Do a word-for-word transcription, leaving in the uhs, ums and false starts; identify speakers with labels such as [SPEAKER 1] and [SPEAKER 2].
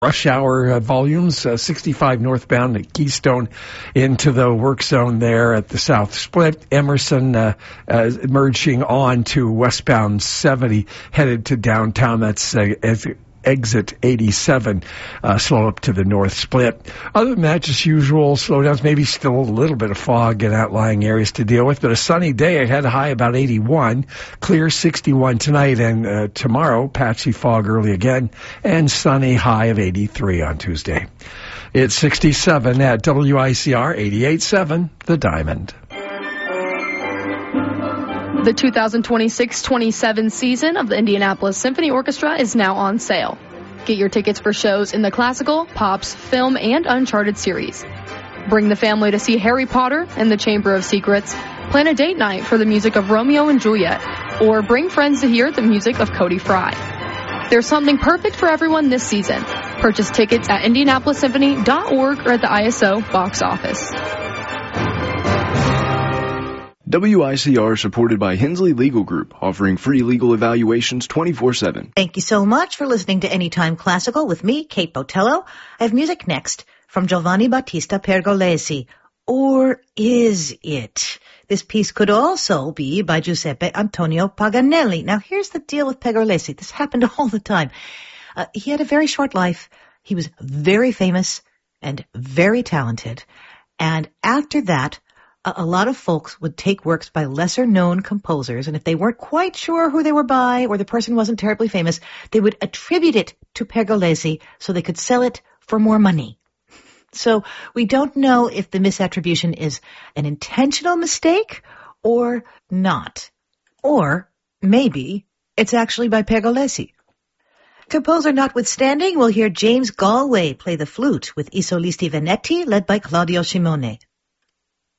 [SPEAKER 1] Rush hour uh, volumes, uh, sixty-five northbound at Keystone into the work zone there at the South Split. Emerson uh, uh, merging on to westbound seventy, headed to downtown. That's uh, as exit eighty-seven, uh, slow up to the North Split. Other than that, just usual slowdowns, maybe still a little bit of fog in outlying areas to deal with, but a sunny day. I had a high about eighty-one, clear sixty-one tonight, and uh, tomorrow, patchy fog early again, and sunny high of eighty-three on Tuesday. It's sixty-seven at W I C R eighty-eight point seven, The Diamond.
[SPEAKER 2] The two thousand twenty-six twenty-seven season of the Indianapolis Symphony Orchestra is now on sale. Get your tickets for shows in the classical, pops, film, and Uncharted series. Bring the family to see Harry Potter and the Chamber of Secrets. Plan a date night for the music of Romeo and Juliet. Or bring friends to hear the music of Cody Fry. There's something perfect for everyone this season. Purchase tickets at indianapolis symphony dot org or at the I S O box office.
[SPEAKER 3] W I C R supported by Hensley Legal Group, offering free legal evaluations twenty-four seven.
[SPEAKER 4] Thank you so much for listening to Anytime Classical with me, Kate Botello. I have music next from Giovanni Battista Pergolesi. Or is it? This piece could also be by Giuseppe Antonio Paganelli. Now, here's the deal with Pergolesi. This happened all the time. Uh, he had a very short life. He was very famous and very talented. And after that, a lot of folks would take works by lesser-known composers, and if they weren't quite sure who they were by or the person wasn't terribly famous, they would attribute it to Pergolesi so they could sell it for more money. So we don't know if the misattribution is an intentional mistake or not. Or maybe it's actually by Pergolesi. Composer notwithstanding, we'll hear James Galway play the flute with I Solisti Venetti, led by Claudio Simone.